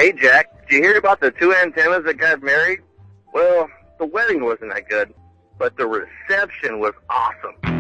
Hey, Jack, did you hear about the two antennas that got married? Well, the wedding wasn't that good, but the reception was awesome.